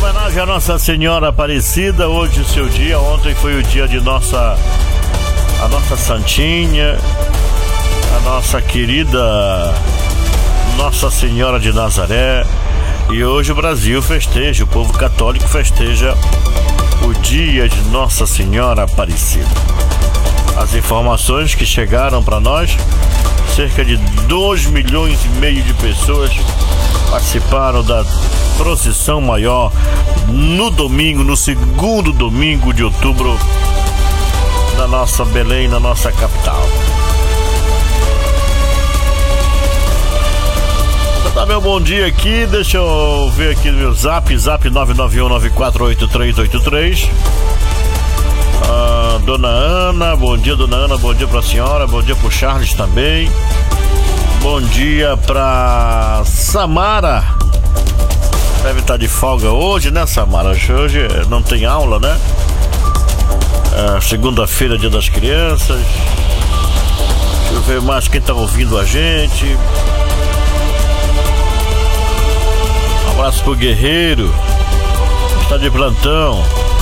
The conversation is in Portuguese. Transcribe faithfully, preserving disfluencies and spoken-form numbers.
homenagem a Nossa Senhora Aparecida, hoje o seu dia, ontem foi o dia de nossa, a nossa Santinha, a nossa querida Nossa Senhora de Nazaré, e hoje o Brasil festeja, o povo católico festeja o dia de Nossa Senhora Aparecida. As informações que chegaram para nós, cerca de dois milhões e meio de pessoas participaram da procissão maior no domingo, no segundo domingo de outubro, na nossa Belém, na nossa capital. Vou dar meu bom dia aqui, deixa eu ver aqui no meu zap, zap nove nove um nove quatro oito três oito três. Ah, Dona Ana, bom dia, Dona Ana, bom dia pra senhora, bom dia pro Charles também. Bom dia pra Samara. Deve estar de folga hoje, né, Samara? Hoje não tem aula, né? É, segunda-feira, dia das crianças. Deixa eu ver mais quem tá ouvindo a gente. Um abraço pro Guerreiro, está de plantão.